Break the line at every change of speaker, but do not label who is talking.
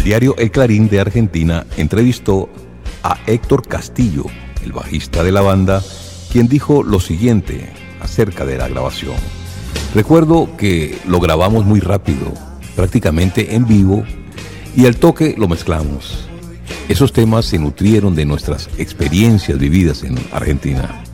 diario El Clarín de Argentina entrevistó a Héctor Castillo, el bajista de la banda, quien dijo lo siguiente acerca de la grabación. Recuerdo que lo grabamos muy rápido, prácticamente en vivo, y al toque lo mezclamos. Esos temas se nutrieron de nuestras experiencias vividas en Argentina.